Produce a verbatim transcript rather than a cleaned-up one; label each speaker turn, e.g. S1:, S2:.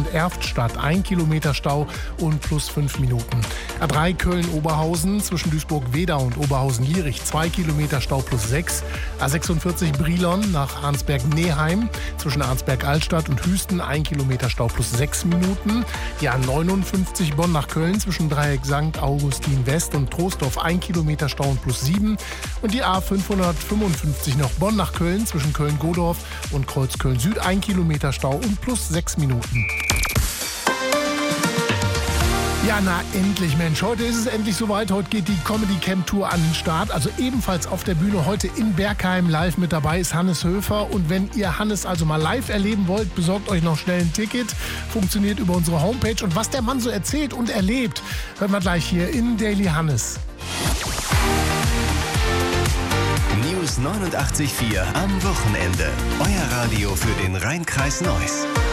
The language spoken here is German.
S1: Erftstadt ein Kilometer Stau und plus fünf Minuten. A drei Köln-Oberhausen zwischen Duisburg-Wedau und Oberhausen-Lierich zwei Kilometer Stau plus sechs. A sechsundvierzig Brilon nach Arnsberg-Neheim zwischen Arnsberg-Altstadt und Hüsten ein Kilometer Stau plus sechs Minuten. Die A neunundfünfzig Bonn nach Köln zwischen Dreieck Sankt Augustin West und Troisdorf ein Kilometer Stau und plus sieben. Und die A fünfhundertfünfundfünfzig nach Bonn nach Köln zwischen Köln-Godorf und Kreuzköln-Süd ein Kilometer Stau und plus sechs Minuten. Ja, na endlich, Mensch. Heute ist es endlich soweit. Heute geht die Comedy Camp Tour an den Start. Also ebenfalls auf der Bühne heute in Bergheim. Live mit dabei ist Hannes Höfer. Und wenn ihr Hannes also mal live erleben wollt, besorgt euch noch schnell ein Ticket. Funktioniert über unsere Homepage. Und was der Mann so erzählt und erlebt, hören wir gleich hier in Daily Hannes.
S2: News neunundachtzig Komma vier am Wochenende. Euer Radio für den Rhein-Kreis Neuss.